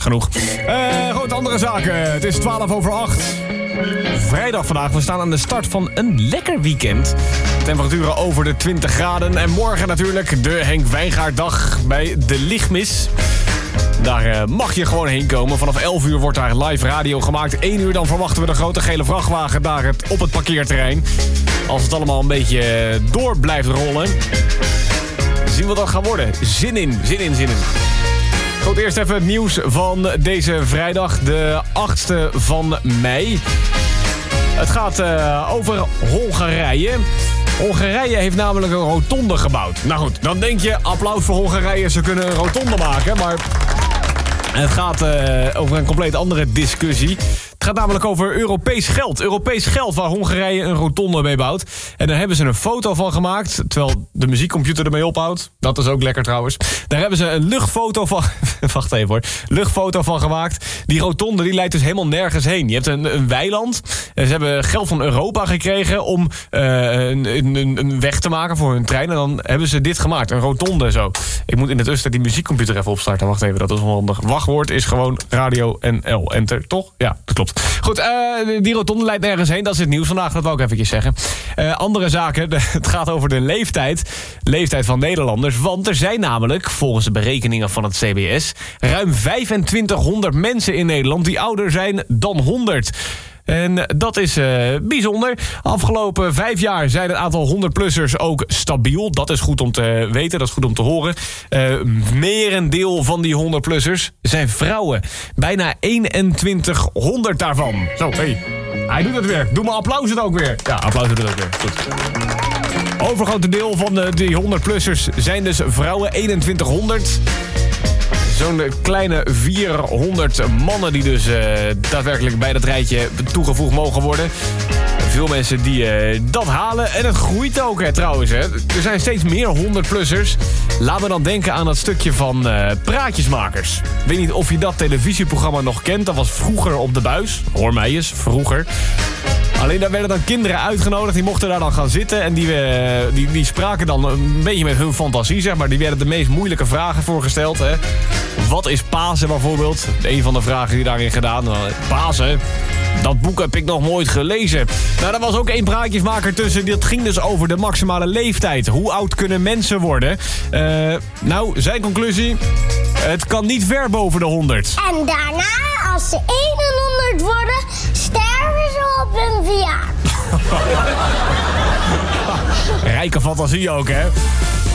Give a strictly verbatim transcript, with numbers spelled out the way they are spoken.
genoeg. Uh, goed, andere zaken. Het is twaalf over acht. Vrijdag vandaag. We staan aan de start van een lekker weekend. Temperaturen over de twintig graden. En morgen natuurlijk de Henk Wijngaarddag bij de Lichtmis. Daar uh, mag je gewoon heen komen. Vanaf elf uur wordt daar live radio gemaakt. één uur dan verwachten we de grote gele vrachtwagen daar het, op het parkeerterrein. Als het allemaal een beetje door blijft rollen. Zien wat dat gaat worden. Zin in, zin in, zin in. Goed, eerst even het nieuws van deze vrijdag, de achtste van mei. Het gaat uh, over Hongarije. Hongarije heeft namelijk een rotonde gebouwd. Nou goed, dan denk je, applaus voor Hongarije, ze kunnen een rotonde maken. Maar het gaat uh, over een compleet andere discussie. Het gaat namelijk over Europees geld. Europees geld waar Hongarije een rotonde mee bouwt. En daar hebben ze een foto van gemaakt, terwijl de muziekcomputer ermee ophoudt. Dat is ook lekker trouwens. Daar hebben ze een luchtfoto van... Wacht even hoor. Luchtfoto van gemaakt. Die rotonde die leidt dus helemaal nergens heen. Je hebt een, een weiland. En ze hebben geld van Europa gekregen om uh, een, een, een weg te maken voor hun trein. En dan hebben ze dit gemaakt. Een rotonde zo. Ik moet in de tussentijd die muziekcomputer even opstarten. Wacht even, dat is onhandig. Wachtwoord is gewoon radio N L. Enter, toch? Ja, dat klopt. Goed, uh, die rotonde leidt nergens heen. Dat is het nieuws vandaag, dat wou ik eventjes zeggen. Uh, andere zaken, de, het gaat over de leeftijd. Leeftijd van Nederlanders. Want er zijn namelijk, volgens de berekeningen van het C B S... ruim vijfentwintighonderd mensen in Nederland die ouder zijn dan honderd. En dat is uh, bijzonder. Afgelopen vijf jaar zijn het aantal honderd-plussers ook stabiel. Dat is goed om te weten, dat is goed om te horen. Uh, merendeel van die honderd-plussers zijn vrouwen. Bijna eenentwintighonderd daarvan. Zo, hé. Hey. Hij doet het weer. Doe maar applausen ook weer. Ja, applausen doet het ook weer. Goed. Overgrote deel van de, die honderd-plussers zijn dus vrouwen. eenentwintighonderd. Zo'n kleine vierhonderd mannen die dus uh, daadwerkelijk bij dat rijtje toegevoegd mogen worden. Veel mensen die uh, dat halen. En het groeit ook hè, trouwens. Hè. Er zijn steeds meer honderd-plussers. Laat me dan denken aan dat stukje van uh, Praatjesmakers. Ik weet niet of je dat televisieprogramma nog kent. Dat was vroeger op de buis. Hoor mij eens, vroeger. Alleen daar werden dan kinderen uitgenodigd. Die mochten daar dan gaan zitten. En die, uh, die, die spraken dan een beetje met hun fantasie, zeg maar. Die werden de meest moeilijke vragen voorgesteld. Hè. Wat is Pasen bijvoorbeeld? Een van de vragen die daarin gedaan. Pasen? Dat boek heb ik nog nooit gelezen. Nou, daar was ook één praatjesmaker tussen. Dat ging dus over de maximale leeftijd. Hoe oud kunnen mensen worden? Uh, nou, zijn conclusie... Het kan niet ver boven de honderd. En daarna, als ze eenhonderd worden, sterven ze op hun verjaardag. Rijke fantasie ook, hè?